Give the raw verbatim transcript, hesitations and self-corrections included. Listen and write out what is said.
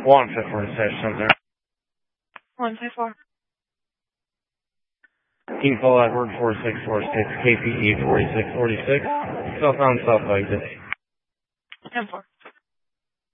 one five four six, there. one five four. Info Edward four six four six, K P E forty-six forty-six, southbound South exit. ten four.